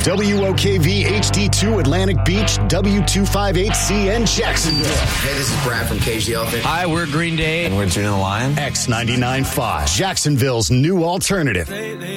WOKV HD2 Atlantic Beach, W258CN Jacksonville. Hey, this is Brad from Cage the Elephant. Hi, we're Green Day. And we're June the Lion. X99.5, Jacksonville's new alternative.